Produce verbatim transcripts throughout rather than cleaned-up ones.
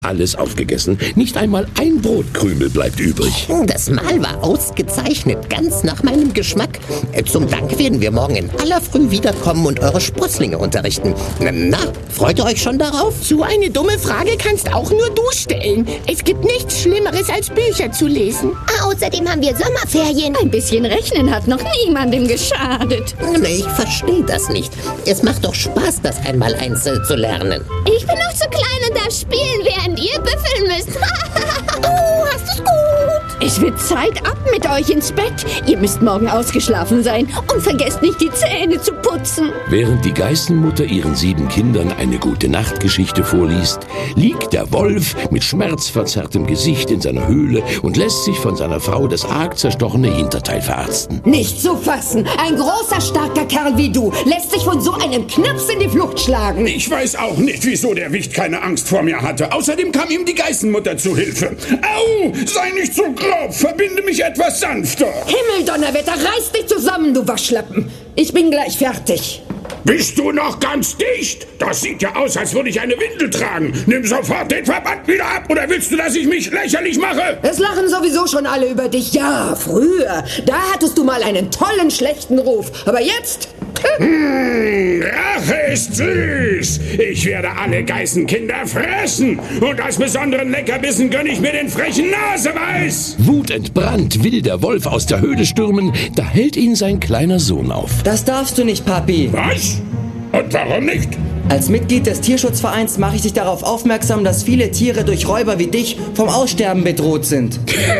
Alles aufgegessen. Nicht einmal ein Brotkrümel bleibt übrig. Das Mahl war ausgezeichnet, ganz nach meinem Geschmack. Zum Dank werden wir morgen in aller Früh wiederkommen und eure Sprosslinge unterrichten. Na, freut ihr euch schon darauf? So eine dumme Frage kannst auch nur du stellen. Es gibt nichts Schlimmeres, als Bücher zu lesen. Außerdem haben wir Sommerferien. Ein bisschen Rechnen hat noch niemandem geschadet. Ich verstehe das nicht. Es macht doch Spaß, das einmal einzeln zu lernen. Ich bin noch zu klein und darf spielen, während ihr büffeln müsst. Oh, hast du's gut? Es wird Zeit ab mit euch ins Bett. Ihr müsst morgen ausgeschlafen sein. Und vergesst nicht, die Zähne zu putzen. Während die Geißenmutter ihren sieben Kindern eine Gute-Nacht-Geschichte vorliest, liegt der Wolf mit schmerzverzerrtem Gesicht in seiner Höhle und lässt sich von seiner Frau das arg zerstochene Hinterteil verarzten. Nicht zu fassen! Ein großer, starker Kerl wie du lässt sich von so einem Knaps in die Flucht schlagen. Ich weiß auch nicht, wieso der Wicht keine Angst vor mir hatte. Außerdem kam ihm die Geißenmutter zu Hilfe. Au! Sei nicht so grob! Verbinde mich etwas sanfter! Himmeldonnerwetter, reiß dich zusammen, du Waschlappen! Ich bin gleich fertig. Bist du noch ganz dicht? Das sieht ja aus, als würde ich eine Windel tragen. Nimm sofort den Verband wieder ab, oder willst du, dass ich mich lächerlich mache? Es lachen sowieso schon alle über dich. Ja, früher, da hattest du mal einen tollen, schlechten Ruf. Aber jetzt... Hm, Rache ist süß. Ich werde alle Geißenkinder fressen. Und als besonderen Leckerbissen gönne ich mir den frechen Naseweiß. Wutentbrannt will der Wolf aus der Höhle stürmen, da hält ihn sein kleiner Sohn auf. Das darfst du nicht, Papi. Was? Und warum nicht? Als Mitglied des Tierschutzvereins mache ich dich darauf aufmerksam, dass viele Tiere durch Räuber wie dich vom Aussterben bedroht sind.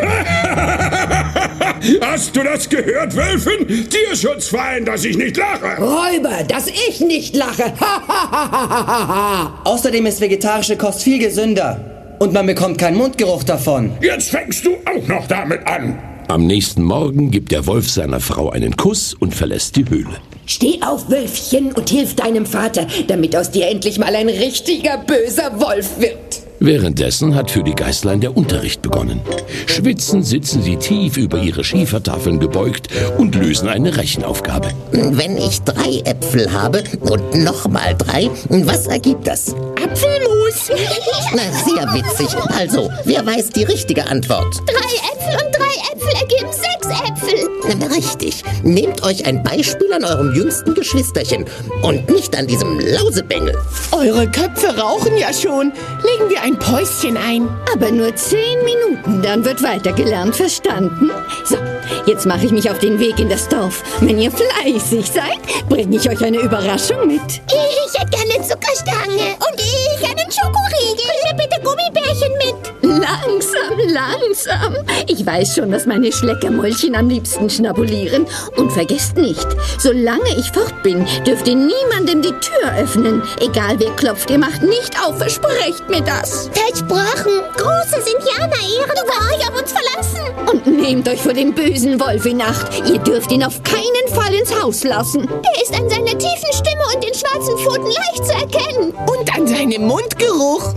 Hast du das gehört, Wölfin? Tierschutzverein, dass ich nicht lache. Räuber, dass ich nicht lache. Außerdem ist vegetarische Kost viel gesünder. Und man bekommt keinen Mundgeruch davon. Jetzt fängst du auch noch damit an. Am nächsten Morgen gibt der Wolf seiner Frau einen Kuss und verlässt die Höhle. Steh auf, Wölfchen, und hilf deinem Vater, damit aus dir endlich mal ein richtiger böser Wolf wird. Währenddessen hat für die Geißlein der Unterricht begonnen. Schwitzend sitzen sie tief über ihre Schiefertafeln gebeugt und lösen eine Rechenaufgabe. Wenn ich drei Äpfel habe und nochmal drei, was ergibt das? Apfelmus. Na, sehr witzig. Also, wer weiß die richtige Antwort? Drei Äpfel und drei Äpfel ergeben sechs Äpfel. Richtig. Nehmt euch ein Beispiel an eurem jüngsten Geschwisterchen und nicht an diesem Lausebengel. Eure Köpfe rauchen ja schon. Legen wir ein Päuschen ein. Aber nur zehn Minuten, dann wird weitergelernt, verstanden? So, jetzt mache ich mich auf den Weg in das Dorf. Wenn ihr fleißig seid, bringe ich euch eine Überraschung mit. Ich hätte gerne Zuckerstange. Und ich einen Schokoriegel. Bring mir bitte Gummibärchen mit. Langsam, langsam. Ich weiß schon, was meine Schleckermäulchen am liebsten schnabulieren. Und vergesst nicht, solange ich fort bin, dürft ihr niemandem die Tür öffnen. Egal wer klopft, ihr macht nicht auf, versprecht mir das. Versprochen. Großes Indianer-Ehren. Du kannst dich auf uns verlassen. Und nehmt euch vor dem bösen Wolf in Acht. Ihr dürft ihn auf keinen Fall ins Haus lassen. Der ist an seiner tiefen Stimme und den schwarzen Pfoten leicht zu erkennen. Und an seinem Mundgeruch.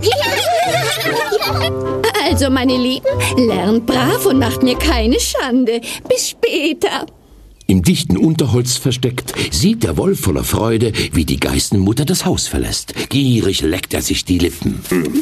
Also, meine Lieben, lernt brav und macht mir keine Schande. Bis später. Im dichten Unterholz versteckt, sieht der Wolf voller Freude, wie die Geißenmutter das Haus verlässt. Gierig leckt er sich die Lippen.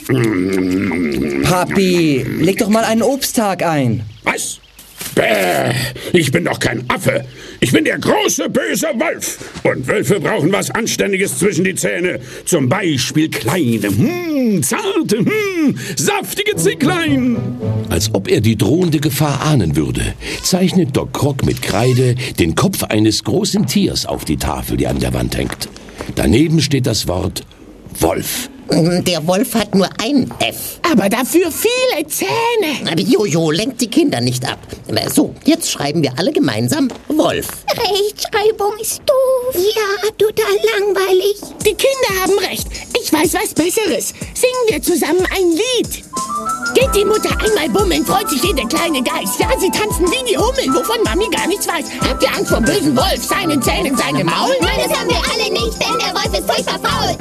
Papi, leg doch mal einen Obsttag ein. Was? Bäh, ich bin doch kein Affe. Ich bin der große, böse Wolf. Und Wölfe brauchen was Anständiges zwischen die Zähne. Zum Beispiel kleine, hm, zarte, hm, saftige Zicklein. Als ob er die drohende Gefahr ahnen würde, zeichnet Doc Croc mit Kreide den Kopf eines großen Tiers auf die Tafel, die an der Wand hängt. Daneben steht das Wort Wolf. Der Wolf hat nur ein F. Aber dafür viele Zähne. Aber Jojo, lenkt die Kinder nicht ab. So, jetzt schreiben wir alle gemeinsam Wolf. Rechtschreibung ist doof. Ja, total langweilig. Die Kinder haben recht. Ich weiß was Besseres. Singen wir zusammen ein Lied. Geht die Mutter einmal bummeln, freut sich jeder kleine Geist. Ja, sie tanzen wie die Hummeln, wovon Mami gar nichts weiß. Habt ihr Angst vor bösen Wolf, seinen Zähnen, seinem Maul? Nein, das haben wir alle nicht, denn der Wolf ist furchtbar faul.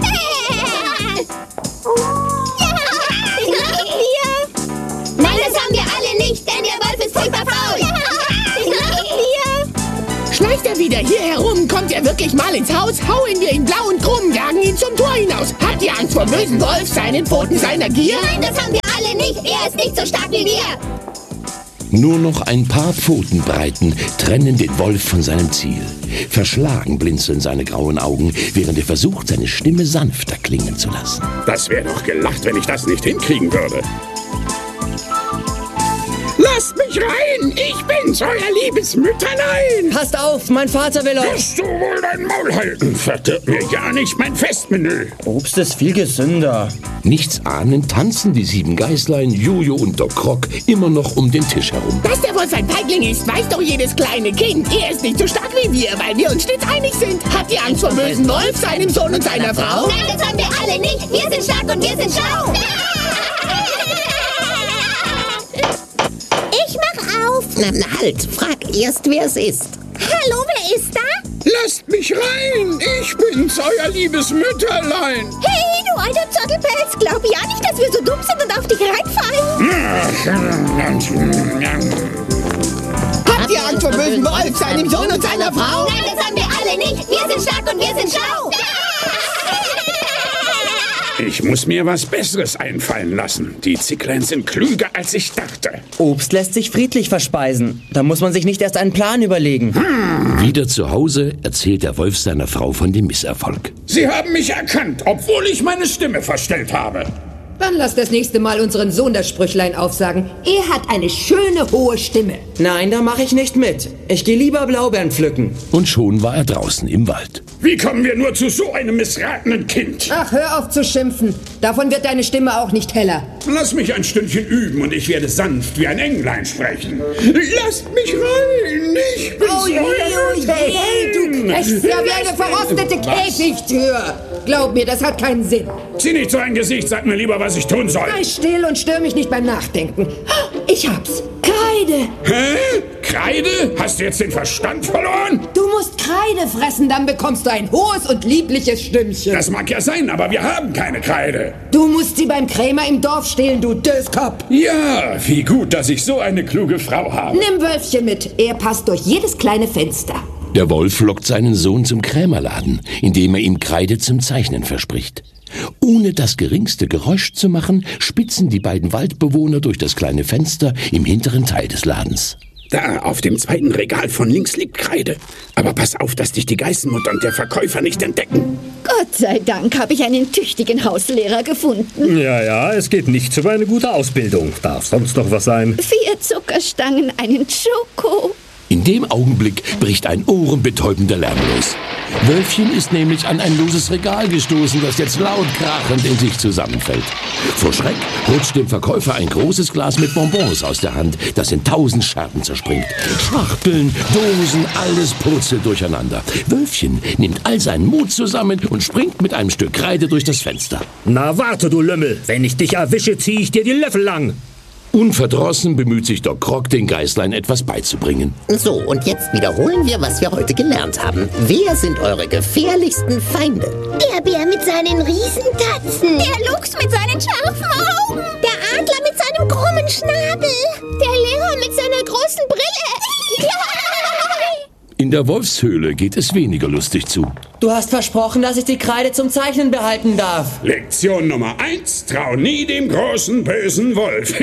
Nein, das haben wir alle nicht, denn der Wolf ist furchtbar faul. Schleicht er wieder hier herum. Kommt er wirklich mal ins Haus, hauen wir ihn blau und krumm, jagen ihn zum Tor hinaus. Habt ihr Angst vor bösen Wolf, seinen Pfoten, seiner Gier? Nein, das haben wir alle nicht. Er ist nicht so stark wie wir. Nur noch ein paar Pfotenbreiten trennen den Wolf von seinem Ziel. Verschlagen blinzeln seine grauen Augen, während er versucht, seine Stimme sanfter klingen zu lassen. Das wäre doch gelacht, wenn ich das nicht hinkriegen würde. Lasst mich rein! Ich bin's, euer liebes Mütterlein! Passt auf, mein Vater will euch... Wirst du wohl dein Maul halten? Verdirb mir ja nicht mein Festmenü! Obst ist viel gesünder. Nichts ahnend tanzen die sieben Geißlein, Jojo und Doc Croc immer noch um den Tisch herum. Dass der Wolf ein Feigling ist, weiß doch jedes kleine Kind. Er ist nicht so stark wie wir, weil wir uns stets einig sind. Habt ihr Angst vor bösen Wolf, seinem Sohn und seiner Frau? Nein, das haben wir alle nicht. Wir sind stark und wir sind schlau. Ich mach auf. Na, na halt, frag erst, wer es ist. Hallo, wer ist da? Lasst mich rein! Ich bin's, euer liebes Mütterlein! Hey, du alter Zottelpelz, glaub ja nicht, dass wir so dumm sind und auf dich reinfallen. Habt ihr Angst vor bösen Wolf, seinem Sohn und seiner Frau? Nein, das haben wir alle nicht. Wir sind stark und wir sind schlau. Ich muss mir was Besseres einfallen lassen. Die Zicklein sind klüger, als ich dachte. Obst lässt sich friedlich verspeisen. Da muss man sich nicht erst einen Plan überlegen. Hm. Wieder zu Hause erzählt der Wolf seiner Frau von dem Misserfolg. Sie haben mich erkannt, obwohl ich meine Stimme verstellt habe. Dann lass das nächste Mal unseren Sohn das Sprüchlein aufsagen. Er hat eine schöne, hohe Stimme. Nein, da mache ich nicht mit. Ich gehe lieber Blaubeeren pflücken. Und schon war er draußen im Wald. Wie kommen wir nur zu so einem missratenen Kind? Ach, hör auf zu schimpfen. Davon wird deine Stimme auch nicht heller. Lass mich ein Stündchen üben und ich werde sanft wie ein Englein sprechen. Lasst mich rein, ich bin's, Oh je, oh je, hey, du krächzt ja wie eine verrostete Käfigtür. Glaub mir, das hat keinen Sinn. Zieh nicht so ein Gesicht, sag mir lieber, was ich tun soll. Sei still und stör mich nicht beim Nachdenken. Ich hab's. Kreide. Hä? Kreide? Hast du jetzt den Verstand verloren? Du musst Kreide fressen, dann bekommst du ein hohes und liebliches Stimmchen. Das mag ja sein, aber wir haben keine Kreide. Du musst sie beim Krämer im Dorf stehlen, du Döskopf. Ja, wie gut, dass ich so eine kluge Frau habe. Nimm Wölfchen mit. Er passt durch jedes kleine Fenster. Der Wolf lockt seinen Sohn zum Krämerladen, indem er ihm Kreide zum Zeichnen verspricht. Ohne das geringste Geräusch zu machen, spitzen die beiden Waldbewohner durch das kleine Fenster im hinteren Teil des Ladens. Da, auf dem zweiten Regal von links liegt Kreide. Aber pass auf, dass dich die Geißenmutter und der Verkäufer nicht entdecken. Gott sei Dank habe ich einen tüchtigen Hauslehrer gefunden. Ja, ja, es geht nichts über eine gute Ausbildung. Darf sonst noch was sein? Vier Zuckerstangen, einen Schoko. In dem Augenblick bricht ein ohrenbetäubender Lärm los. Wölfchen ist nämlich an ein loses Regal gestoßen, das jetzt laut krachend in sich zusammenfällt. Vor Schreck rutscht dem Verkäufer ein großes Glas mit Bonbons aus der Hand, das in tausend Scherben zerspringt. Schachteln, Dosen, alles purzelt durcheinander. Wölfchen nimmt all seinen Mut zusammen und springt mit einem Stück Kreide durch das Fenster. Na warte, du Lümmel. Wenn ich dich erwische, ziehe ich dir die Löffel lang. Unverdrossen bemüht sich Doc Croc, den Geißlein etwas beizubringen. So, und jetzt wiederholen wir, was wir heute gelernt haben. Wer sind eure gefährlichsten Feinde? Der Bär mit seinen Riesentatzen. Der Luchs mit seinen scharfen Augen. Der Adler mit seinem krummen Schnabel. Der Lehrer mit seiner großen Brille. Ja! In der Wolfshöhle geht es weniger lustig zu. Du hast versprochen, dass ich die Kreide zum Zeichnen behalten darf. Lektion Nummer eins, trau nie dem großen, bösen Wolf.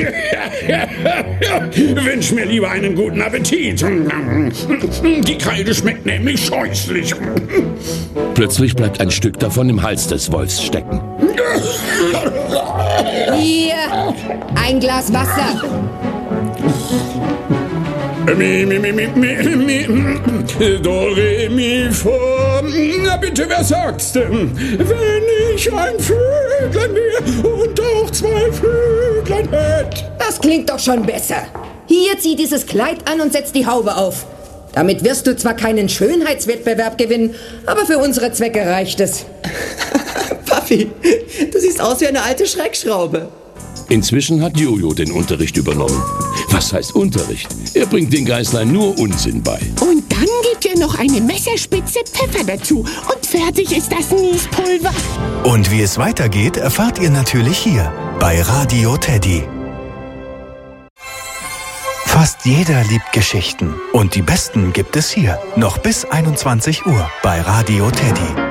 Wünsch mir lieber einen guten Appetit. Die Kreide schmeckt nämlich scheußlich. Plötzlich bleibt ein Stück davon im Hals des Wolfs stecken. Hier, ein Glas Wasser. Mi, mi, mi, mi, mi, mi, do, re, mi, fa. Na bitte, wer sagt's denn? Wenn ich ein Vöglein wär und auch zwei Vöglein hätt. Das klingt doch schon besser. Hier, zieh dieses Kleid an und setz die Haube auf. Damit wirst du zwar keinen Schönheitswettbewerb gewinnen, aber für unsere Zwecke reicht es. Papi, du siehst aus wie eine alte Schreckschraube. Inzwischen hat Jojo den Unterricht übernommen. Was heißt Unterricht? Er bringt den Geißlein nur Unsinn bei. Und dann gibt er noch eine Messerspitze Pfeffer dazu. Und fertig ist das Niespulver. Und wie es weitergeht, erfahrt ihr natürlich hier bei Radio Teddy. Fast jeder liebt Geschichten. Und die besten gibt es hier. Noch bis einundzwanzig Uhr bei Radio Teddy.